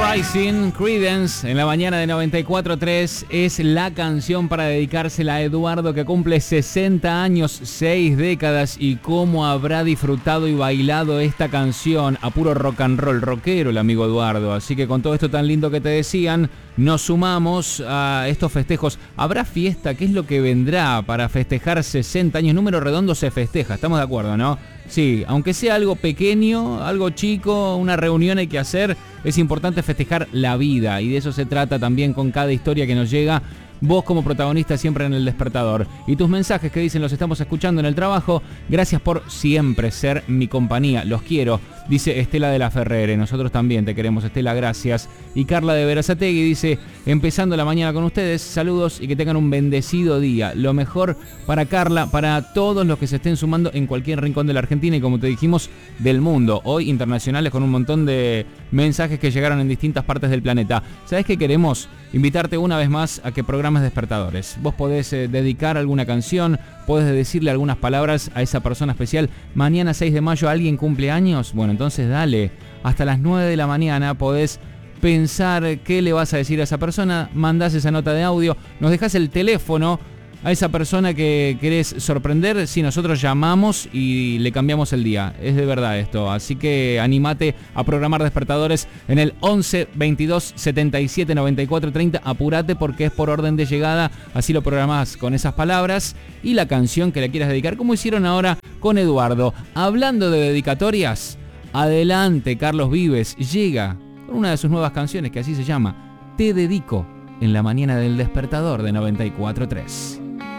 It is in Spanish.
Rising, Creedence, en la mañana de 94.3, es la canción para dedicársela a Eduardo, que cumple 60 años, 6 décadas, y cómo habrá disfrutado y bailado esta canción a puro rock and roll, rockero el amigo Eduardo. Así que con todo esto tan lindo que te decían, nos sumamos a estos festejos. ¿Habrá fiesta? ¿Qué es lo que vendrá para festejar 60 años? Número redondo se festeja, estamos de acuerdo, ¿no? Sí, aunque sea algo pequeño, algo chico, una reunión hay que hacer, es importante festejar la vida, y de eso se trata también con cada historia que nos llega. Vos como protagonista siempre en El Despertador. Y tus mensajes que dicen: los estamos escuchando en el trabajo, gracias por siempre ser mi compañía, los quiero. Dice Estela de la Ferrere, nosotros también te queremos, Estela, gracias. Y Carla de Berazategui dice: empezando la mañana con ustedes, saludos y que tengan un bendecido día. Lo mejor para Carla, para todos los que se estén sumando en cualquier rincón de la Argentina y, como te dijimos, del mundo. Hoy internacionales, con un montón de mensajes que llegaron en distintas partes del planeta. ¿Sabés qué queremos? Invitarte una vez más a que programes Despertadores. Vos podés dedicar alguna canción, podés decirle algunas palabras a esa persona especial. Mañana 6 de mayo alguien cumple años. Bueno, entonces dale, hasta las 9 de la mañana podés pensar qué le vas a decir a esa persona. Mandás esa nota de audio, nos dejás el teléfono a esa persona que querés sorprender. Si nosotros llamamos y le cambiamos el día, es de verdad esto. Así que animate a programar Despertadores en el 11 22 77 94 30. Apurate porque es por orden de llegada, así lo programás con esas palabras y la canción que le quieras dedicar, como hicieron ahora con Eduardo. Hablando de dedicatorias, adelante, Carlos Vives llega con una de sus nuevas canciones que así se llama Te Dedico, en la mañana del Despertador de 94.3.